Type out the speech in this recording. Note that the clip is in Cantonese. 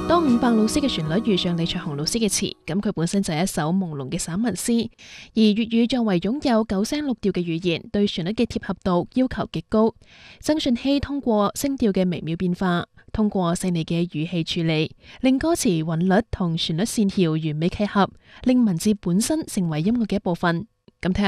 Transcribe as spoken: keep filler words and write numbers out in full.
當伍佰老師嘅旋律遇上李卓雄老師嘅詞，咁佢本身就係一首朦朧嘅散文詩。而粵語作為擁有九聲六調嘅語言，對旋律嘅貼合度要求極高。曾舜晞通過聲調嘅微妙變化，通過細膩嘅語氣處理，令歌詞韻律同旋律線條完美契合，令文字本身成為音樂嘅一部分。咁睇下